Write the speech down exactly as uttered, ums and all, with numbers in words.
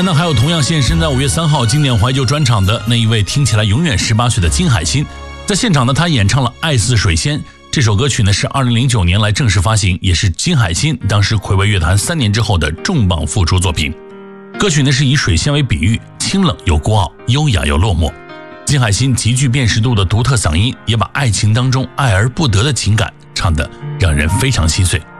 呢，还有同样现身在五月三号经典怀旧专场的那一位听起来永远十八岁的金海心。在现场呢，他演唱了《爱似水仙》这首歌曲呢，是二零零九年来正式发行，也是金海心当时暌违乐坛三年之后的重磅复出作品。歌曲呢是以水仙为比喻，清冷又孤傲，优雅又落寞。金海心极具辨识度的独特嗓音，也把爱情当中爱而不得的情感唱得让人非常心碎。